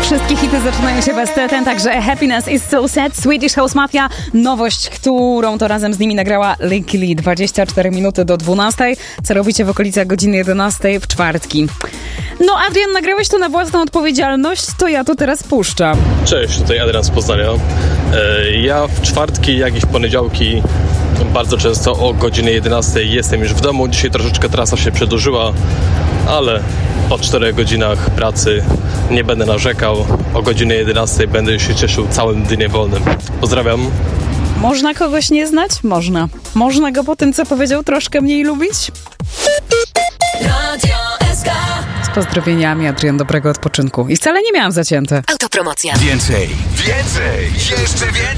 Wszystkie hity zaczynają się bez ten, także Happiness is so sad, Swedish House Mafia, nowość, którą to razem z nimi nagrała Lykke Li. 24 minuty do 12. Co robicie w okolicach godziny 11 w czwartki? No Adrian, nagrałeś to na własną odpowiedzialność, to ja to teraz puszczam. Cześć, tutaj Adrian z Poznania. Ja w czwartki, jak i w poniedziałki bardzo często o godzinie 11 jestem już w domu. Dzisiaj troszeczkę trasa się przedłużyła, ale po 4 godzinach pracy nie będę narzekał. O godzinie 11 będę się cieszył całym dniem wolnym. Pozdrawiam. Można kogoś nie znać? Można. Można go po tym, co powiedział, troszkę mniej lubić? Radio SK. Z pozdrowieniami, Adrian, dobrego odpoczynku. I wcale nie miałam zacięte. Autopromocja. Więcej, jeszcze więcej.